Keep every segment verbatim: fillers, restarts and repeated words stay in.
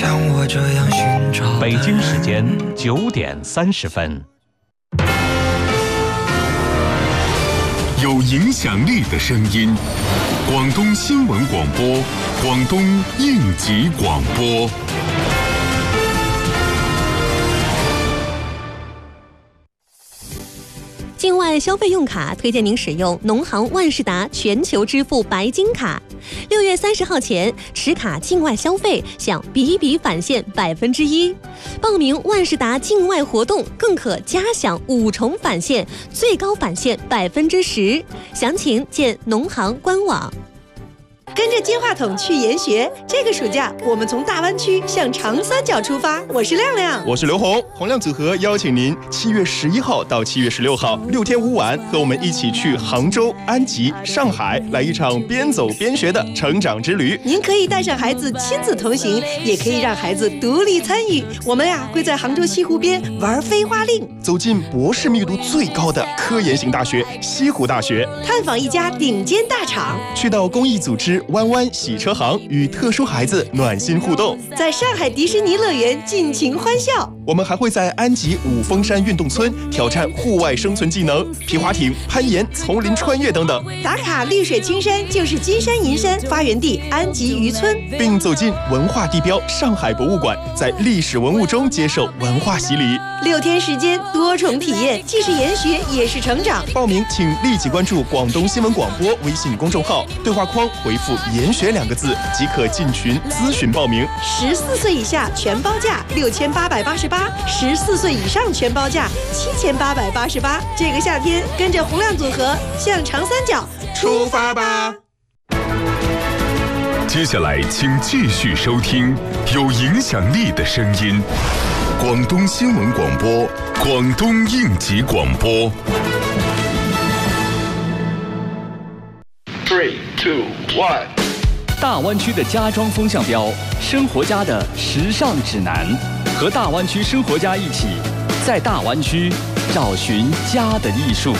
像我这样寻找。 北京时间九点三十分。 有影响力的声音，广东新闻广播，广东应急广播。 境外消费用卡推荐您使用农行万事达全球支付白金卡。六月三十号前持卡境外消费享笔笔返现百分之一，报名万事达境外活动更可加享五重返现，最高返现百分之十。详情见农行官网。 跟着金话筒去研学，这个暑假我们从大湾区向长三角出发。我是亮亮， 我是刘红，洪亮组合邀请您七月十一号到七月十六号六天五晚，和我们一起去杭州、安吉、上海，来一场边走边学的成长之旅。 您可以带上孩子亲子同行，也可以让孩子独立参与。我们呀会在杭州西湖边玩飞花令， 走进博士密度最高的科研型大学西湖大学， 探访一家顶尖大厂， 去到公益组织弯弯洗车行，与特殊孩子暖心互动， 在上海迪士尼乐园尽情欢笑。 我们还会在安吉五峰山运动村挑战户外生存技能，皮划艇、攀岩、丛林穿越等等。 打卡绿水青山就是金山银山发源地安吉渔村， 并走进文化地标上海博物馆，在历史文物中接受文化洗礼。 六天时间，多重体验，既是研学也是成长。 报名请立即关注广东新闻广播微信公众号，对话框回复研学两个字即可进群咨询报名。 十四岁以下全包价六千八百八十八，十四岁以上全包价七千八百八十八。这个夏天，跟着洪亮组合向长三角出发吧！ 接下来，请继续收听有影响力的声音。广东新闻广播，广东应急广播。 Three, two, one。 大湾区的家装风向标，生活家的时尚指南，和大湾区生活家一起，在大湾区找寻家的艺术。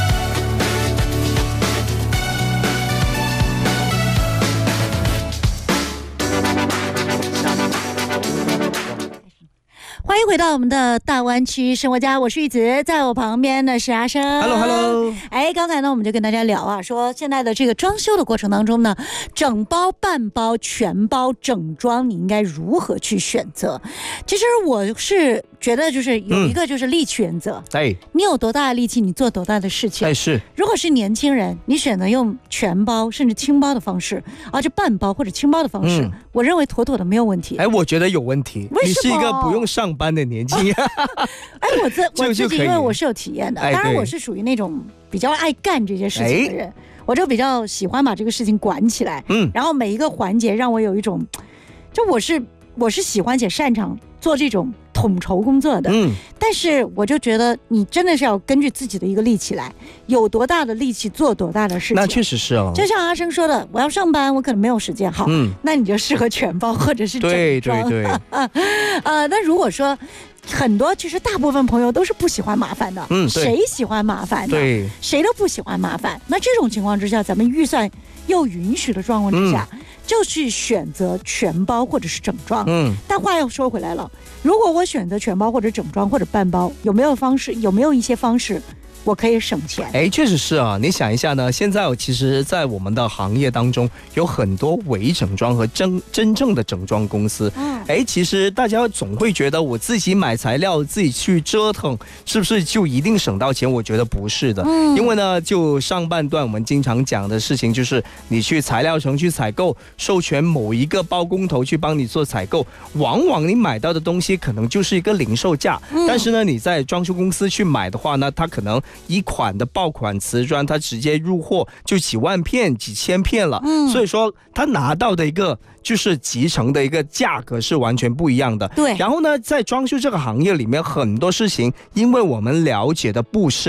欢迎回到我们的大湾区生活家，我是玉子，在我旁边的是阿生。 Hello Hello。 哎，刚才呢我们就跟大家聊啊，说现在的这个装修的过程当中呢，整包、半包、全包、整装，你应该如何去选择？其实我是觉得就是有一个就是力气原则， 哎、嗯， 你有多大的力气，你做多大的事情。 哎，是。 如果是年轻人，你选择用全包甚至轻包的方式，啊，这半包或者轻包的方式，嗯、我认为妥妥的没有问题。 哎，我觉得有问题。 为什么？ 你是一个不用上班的年轻人。 哎，我自我自己因为我是有体验的， 哎、 当然我是属于那种比较爱干这些事情的人，哎、我就比较喜欢把这个事情管起来，嗯，然后每一个环节让我有一种，就我是我是喜欢且擅长做这种统筹工作的，嗯，但是我就觉得你真的是要根据自己的一个力气来，有多大的力气做多大的事情。 那确实是哦， 就像阿生说的，我要上班，我可能没有时间，好，嗯，那你就适合全包或者是整装。 对对对， 啊，呃，那如果说很多其实大部分朋友都是不喜欢麻烦的，嗯，谁喜欢麻烦呢？ 对， 谁都不喜欢麻烦。那这种情况之下，咱们预算又允许的状况之下，嗯，就去选择全包或者是整装。嗯，但话又说回来了，如果我选择全包或者整装或者半包，有没有方式？有没有一些方式？我可以省钱。 哎，确实是啊。你想一下呢，现在其实在我们的行业当中有很多伪整装和真真正的整装公司。嗯，哎，其实大家总会觉得我自己买材料自己去折腾，是不是就一定省到钱？我觉得不是的。嗯，因为呢，就上半段我们经常讲的事情就是你去材料城去采购，授权某一个包工头去帮你做采购，往往你买到的东西可能就是一个零售价。嗯，但是呢，你在装修公司去买的话呢，它可能一款的爆款瓷砖，它直接入货就几万片、几千片了，嗯，所以说他拿到的一个就是集成的一个价格是完全不一样的。 对。 然后呢，在装修这个行业里面，很多事情因为我们了解的不深，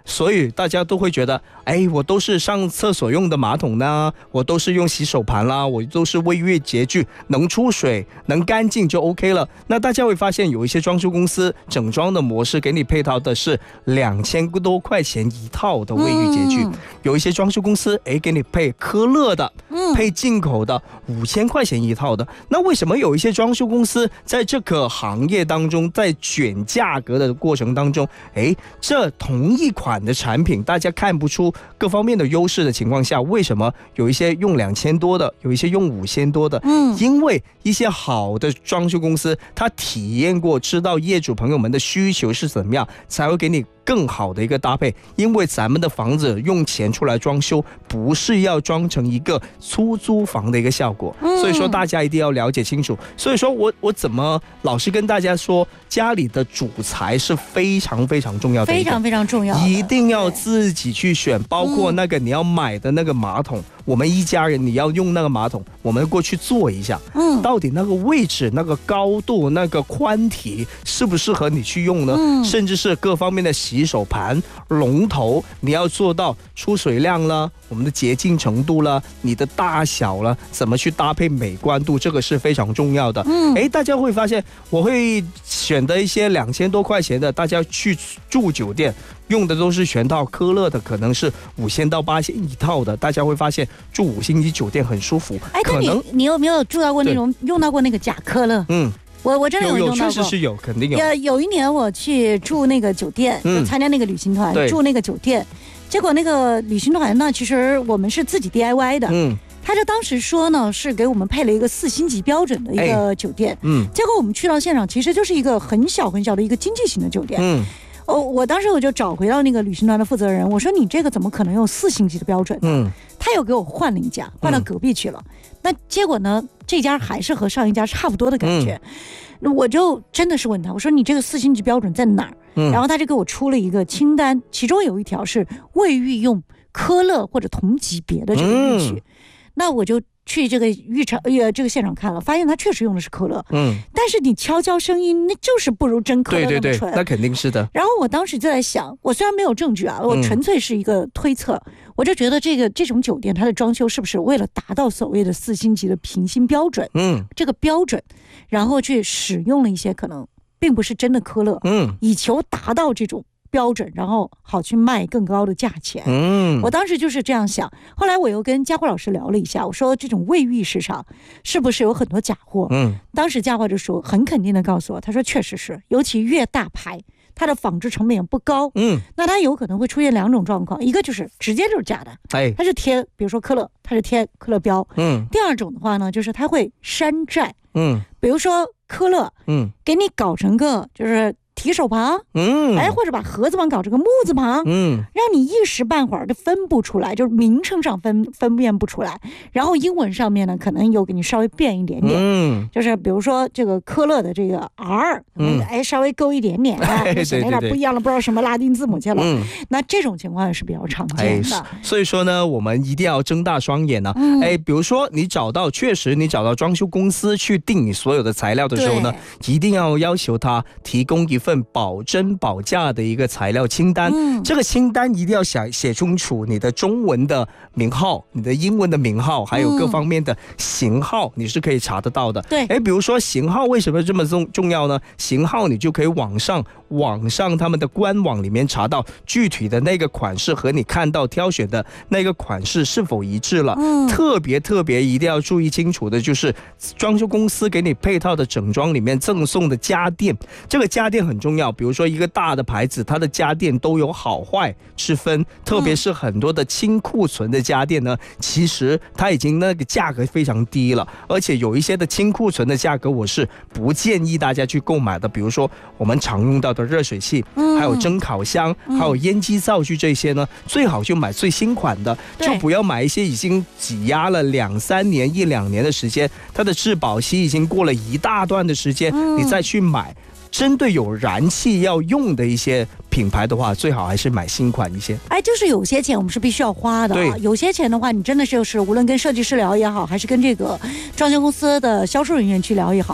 所以大家都会觉得，哎，我都是上厕所用的马桶呢，我都是用洗手盘啦，我都是卫浴洁具，能出水能干净就 OK 了。那大家会发现有一些装修公司整装的模式给你配套的是两千多块钱一套的卫浴洁具，嗯、有一些装修公司哎给你配科勒的，嗯、配进口的五千块钱一套的。那为什么有一些装修公司在这个行业当中在卷价格的过程当中，哎，这同一款的产品大家看不出各方面的优势的情况下，为什么有一些用两千多的，有一些用五千多的？嗯，因为一些好的装修公司他体验过，知道业主朋友们的需求是怎么样，才会给你更好的一个搭配。因为咱们的房子用钱出来装修，不是要装成一个出租房的一个效果，嗯、所以说大家一定要了解清楚。所以说我我怎么老是跟大家说，家里的主材是非常非常重要的， 非常非常重要， 一定要自己去选，包括那个你要买的那个马桶。嗯，我们一家人你要用那个马桶，我们过去坐一下，嗯，到底那个位置、那个高度、那个宽体适不适合你去用呢？嗯，甚至是各方面的洗手盘、龙头，你要做到出水量了，我们的洁净程度了，你的大小了，怎么去搭配美观度，这个是非常重要的。嗯，哎，大家会发现，我会选择一些两千多块钱的，大家去住酒店用的都是全套，科勒的可能是五千到八千一套的，大家会发现住五星级酒店很舒服。 哎，可能 你, 你有没有住到过那种用到过那个假科勒？嗯，我我真的有用到过， 有确实是有，肯定有。 有有一年我去住那个酒店，嗯、参加那个旅行团，住那个酒店，结果那个旅行团呢，其实我们是自己 D I Y 的，嗯。他就当时说呢，是给我们配了一个四星级标准的一个酒店，嗯，结果我们去到现场，其实就是一个很小很小的一个经济型的酒店，嗯，哦，我当时我就找回到那个旅行团的负责人，我说你这个怎么可能有四星级的标准？嗯，他又给我换了一家，换到隔壁去了，嗯、那结果呢，这家还是和上一家差不多的感觉，嗯、我就真的是问他，我说你这个四星级标准在哪儿？嗯、然后他就给我出了一个清单，其中有一条是卫浴用科勒或者同级别的这个浴具。嗯，那我就去这个浴场呃这个现场看了，发现他确实用的是科勒，嗯，但是你悄悄声音那就是不如真科勒那么纯， 对对对，那肯定是的。 然后我当时就在想，我虽然没有证据啊，我纯粹是一个推测，嗯、我就觉得这个这种酒店它的装修是不是为了达到所谓的四星级的评星标准，嗯，这个标准，然后去使用了一些可能并不是真的科勒，嗯，以求达到这种标准，然后好去卖更高的价钱。嗯，我当时就是这样想。后来我又跟佳慧老师聊了一下，我说这种卫浴市场是不是有很多假货？嗯，当时佳慧就说很肯定的告诉我，他说确实是，尤其越大牌，它的仿制成本也不高。嗯，那它有可能会出现两种状况，一个就是直接就是假的，哎，它是贴，比如说科勒，它是贴科勒标。嗯，第二种的话呢，就是它会山寨。嗯，比如说科勒，嗯，给你搞成个就是提手旁，嗯，哎，或者把盒子旁搞这个木字旁，嗯，让你一时半会儿都分不出来，就是名称上分分辨不出来。然后英文上面呢，可能有给你稍微变一点点，嗯，就是比如说这个科勒的这个 R， 嗯，哎，稍微勾一点点，啊，显得有点不一样了，不知道什么拉丁字母去了。嗯，那这种情况也是比较常见的。 哎，所以说呢，我们一定要睁大双眼呢。嗯，哎，比如说你找到，确实你找到装修公司去定你所有的材料的时候呢，一定要要求他提供一份保真保价的一个材料清单，嗯，这个清单一定要写写清楚你的中文的名号、你的英文的名号，还有各方面的型号，嗯，你是可以查得到的。对，哎，比如说型号为什么这么重重要呢？型号你就可以网上网上他们的官网里面查到具体的那个款式和你看到挑选的那个款式是否一致了。嗯，特别特别一定要注意清楚的就是装修公司给你配套的整装里面赠送的家电，这个家电很重要。比如说一个大的牌子，它的家电都有好坏之分，特别是很多的轻库存的家电呢，其实它已经那个价格非常低了，而且有一些的轻库存的价格我是不建议大家去购买的。比如说我们常用到的热水器，还有蒸烤箱，还有烟机灶具，这些呢最好就买最新款的，就不要买一些已经挤压了两三年一两年的时间，它的质保期已经过了一大段的时间，你再去买。针对有燃气要用的一些品牌的话，最好还是买新款一些。 哎，就是有些钱我们是必须要花的，啊，有些钱的话，你真的是就是无论跟设计师聊也好，还是跟这个装修公司的销售人员去聊也好，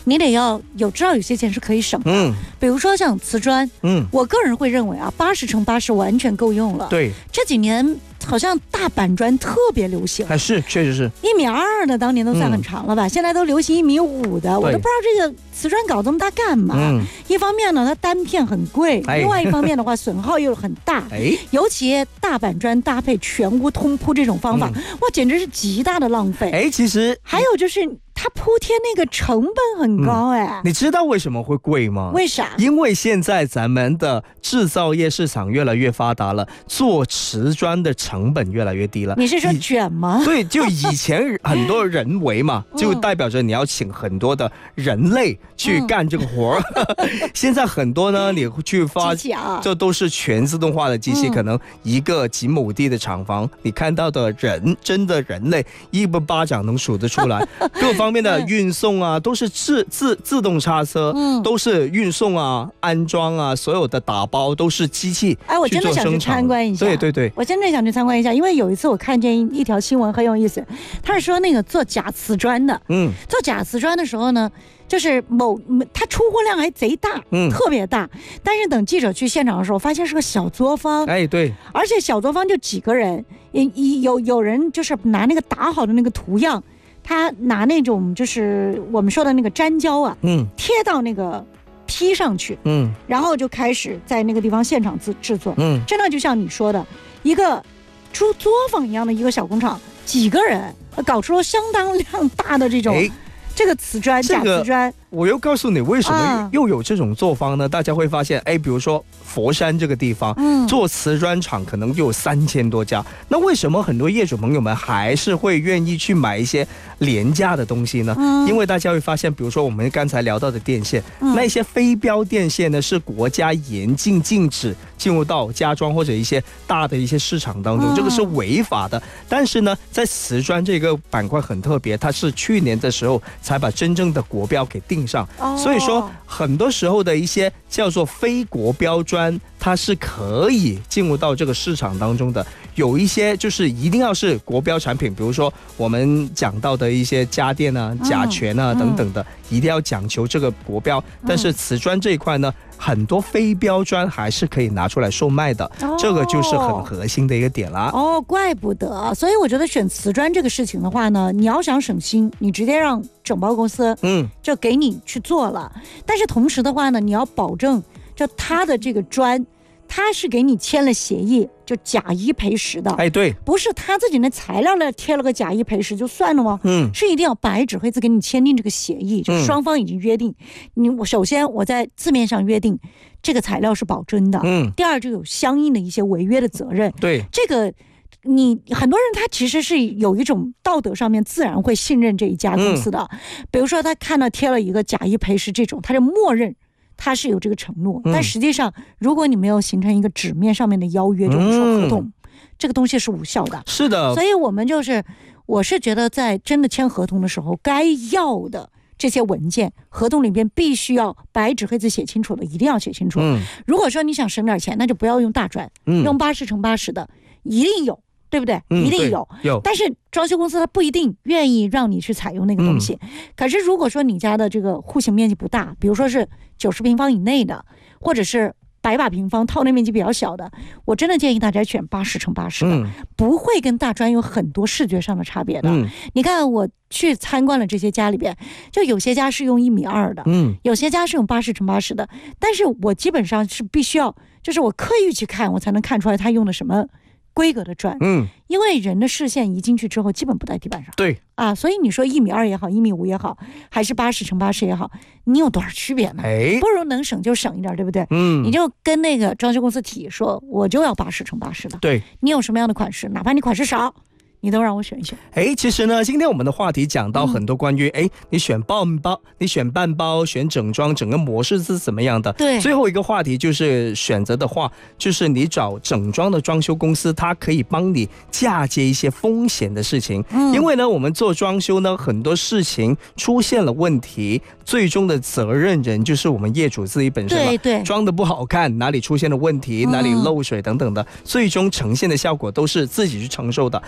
你得要有知道有些钱是可以省的。 嗯， 比如说像瓷砖， 嗯， 我个人会认为啊，八十乘八十完全够用了。 对， 这几年好像大板砖特别流行， 还是确实是一米二的，当年都算很长了吧？嗯、现在都流行一米五的，我都不知道这个瓷砖搞这么大干嘛。嗯、一方面呢，它单片很贵；哎、另外一方面的话，损耗又很大。哎，尤其大板砖搭配全屋通铺这种方法，嗯、哇，简直是极大的浪费。 哎，其实还有就是。它铺贴那个成本很高哎、嗯， 你知道为什么会贵吗？ 为啥？ 因为现在咱们的制造业市场越来越发达了，做瓷砖的成本越来越低了。 你是说卷吗？ 对，就以前很多人为嘛，就代表着你要请很多的人类去干这个活、嗯、现在很多呢，你去发，啊、这都是全自动化的机器、嗯，可能一个几亩地的厂房，你看到的人真的人类一个巴掌能数得出来，各方。方面的运送啊，都是自自自动叉车，嗯，都是运送啊、安装啊，所有的打包都是机器。 哎，我真的想去参观一下。 对对对， 我真的想去参观一下，因为有一次我看见一条新闻很有意思，他是说那个做假瓷砖的，嗯，做假瓷砖的时候呢，就是某他出货量还贼大，嗯，特别大，但是等记者去现场的时候，发现是个小作坊。 哎，对， 而且小作坊就几个人，有有人就是拿那个打好的那个图样。他拿那种就是我们说的那个粘胶啊，嗯，贴到那个批上去，嗯，然后就开始在那个地方现场制制作，嗯，真的就像你说的，一个出作坊一样的一个小工厂，几个人搞出了相当量大的这种。哎这个瓷砖，假瓷砖， 我又告诉你为什么又有这种作坊呢？啊、大家会发现，哎，比如说佛山这个地方，嗯，做瓷砖厂可能就有三千多家。那为什么很多业主朋友们还是会愿意去买一些廉价的东西呢？嗯、因为大家会发现，比如说我们刚才聊到的电线，嗯、那些非标电线呢，是国家严禁禁止进入到家装或者一些大的一些市场当中，嗯、这个是违法的。但是呢，在瓷砖这个板块很特别，它是去年的时候才把真正的国标给定上，哦、所以说很多时候的一些叫做非国标砖，它是可以进入到这个市场当中的。有一些就是一定要是国标产品，比如说我们讲到的一些家电啊、甲醛啊、嗯、等等的，一定要讲求这个国标。嗯、但是瓷砖这一块呢，很多非标砖还是可以拿出来售卖的，哦、这个就是很核心的一个点啦。 哦，怪不得。所以我觉得选瓷砖这个事情的话呢，你要想省心，你直接让整包公司，嗯，就给你去做了。但是同时的话呢，你要保证就它的这个砖。他是给你签了协议，就假一赔十的。 哎，对， 不是他自己那材料呢贴了个假一赔十就算了吗？嗯，是一定要白纸黑字给你签订这个协议，就是双方已经约定。嗯、你我首先我在字面上约定这个材料是保真的，嗯，第二就有相应的一些违约的责任。 对， 这个你很多人他其实是有一种道德上面自然会信任这一家公司的，嗯、比如说他看到贴了一个假一赔十这种，他就默认。他是有这个承诺，但实际上，如果你没有形成一个纸面上面的邀约，就是说合同，嗯、这个东西是无效的。 是的， 所以我们就是，我是觉得在真的签合同的时候，该要的这些文件，合同里边必须要白纸黑字写清楚的，一定要写清楚。嗯、如果说你想省点钱，那就不要用大砖，嗯、用八十乘八十的，一定有。对不对？嗯、一定有， 有。 但是装修公司它不一定愿意让你去采用那个东西。嗯、可是如果说你家的这个户型面积不大，比如说是九十平方以内的，或者是百把平方套内面积比较小的，我真的建议大家选八十乘八十的，嗯、不会跟大砖有很多视觉上的差别的。嗯、你看我去参观了这些家里边，就有些家是用一米二的，嗯，有些家是用八十乘八十的，但是我基本上是必须要，就是我刻意去看，我才能看出来他用的什么。规格的砖，嗯，因为人的视线移进去之后，基本不在地板上。 对啊，所以你说一米二也好，一米五也好，还是八十乘八十也好，你有多少区别呢？哎，不如能省就省一点，对不对？嗯，你就跟那个装修公司提说，我就要八十乘八十的。 对， 你有什么样的款式，哪怕你款式少。你都让我选一选。 哎，其实呢，今天我们的话题讲到很多关于，哎、嗯，你选半包，你选半包，选整装，整个模式是怎么样的？ 对。 最后一个话题就是选择的话，就是你找整装的装修公司，它可以帮你嫁接一些风险的事情。嗯。因为呢，我们做装修呢，很多事情出现了问题，最终的责任人就是我们业主自己本身了。 对对。 装的不好看，哪里出现了问题，哪里漏水等等的，嗯、最终呈现的效果都是自己去承受的。但是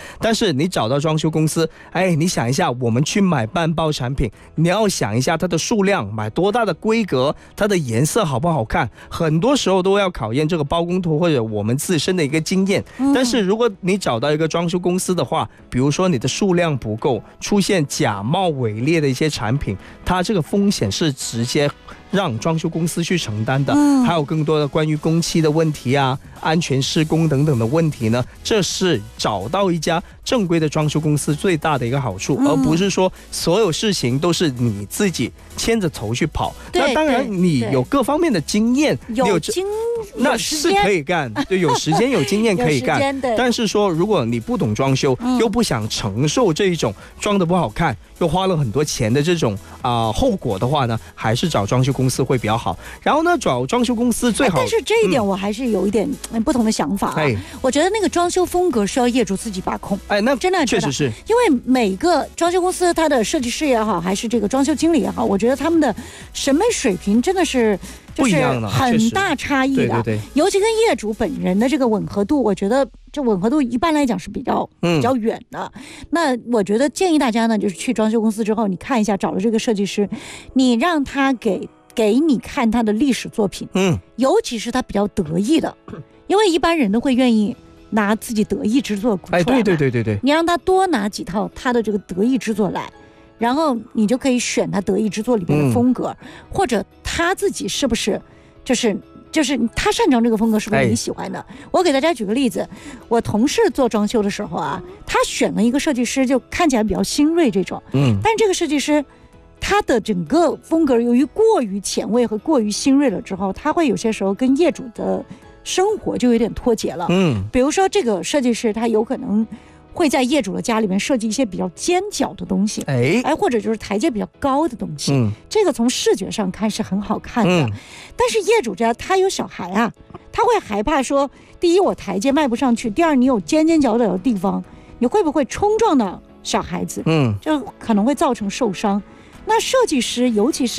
是你找到装修公司，哎，你想一下，我们去买半包产品，你要想一下它的数量，买多大的规格，它的颜色好不好看，很多时候都要考验这个包工头或者我们自身的一个经验。嗯、但是如果你找到一个装修公司的话，比如说你的数量不够，出现假冒伪劣的一些产品，它这个风险是直接让装修公司去承担的。嗯、还有更多的关于工期的问题啊、安全施工等等的问题呢，这是找到一家正规的装修公司最大的一个好处，嗯、而不是说所有事情都是你自己牵着头去跑。那当然你有各方面的经验， 有, 有经那是可以干，对，有时间有经验可以干。但是说如果你不懂装修，嗯、又不想承受这一种装得不好看又花了很多钱的这种啊、呃、后果的话呢，还是找装修公司会比较好。然后呢，找装修公司最好。 但是这一点我还是有一点不同的想法、啊嗯、我觉得那个装修风格是要业主自己把控。 哎，那真的确实是， 因为每个装修公司它的设计师也好，还是这个装修经理也好，我觉得他们的审美水平真的是就是很大差异的。 对对对， 尤其跟业主本人的这个吻合度，我觉得这吻合度一般来讲是比较、嗯、比较远的。那我觉得建议大家呢，就是去装修公司之后，你看一下找了这个设计师，你让他给给你看他的历史作品，嗯，尤其是他比较得意的，因为一般人都会愿意拿自己得意之作鼓出来。 哎，对对对对对， 你让他多拿几套他的这个得意之作来，然后你就可以选他得意之作里面的风格，嗯、或者他自己是不是就是就是他擅长这个风格，是不是你喜欢的？哎、我给大家举个例子，我同事做装修的时候啊，他选了一个设计师，就看起来比较新锐这种，嗯，但是这个设计师他的整个风格由于过于前卫和过于新锐了之后，他会有些时候跟业主的生活就有点脱节了。嗯，比如说这个设计师他有可能会在业主的家里面设计一些比较尖角的东西，哎哎，或者就是台阶比较高的东西，嗯，这个从视觉上看是很好看的，嗯、但是业主家他有小孩啊，他会害怕说，第一我台阶迈不上去，第二你有尖尖角角的地方，你会不会冲撞到小孩子？嗯，就可能会造成受伤。那设计师尤其是